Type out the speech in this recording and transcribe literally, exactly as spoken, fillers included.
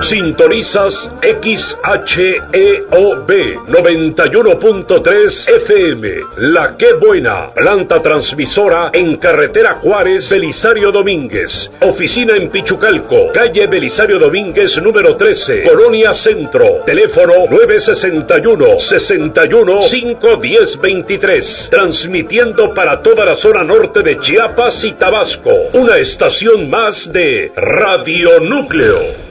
Sintonizas X H E O B noventa y uno punto tres F M. La Que Buena, planta transmisora en carretera Juárez, Belisario Domínguez. Oficina en Pichucalco, calle Belisario Domínguez número trece, Colonia Centro. Teléfono nueve sesenta y uno, sesenta y uno, cinco diez veintitrés. Transmitiendo para toda la zona norte de Chiapas y Tabasco. Una estación más de Radio Núcleo.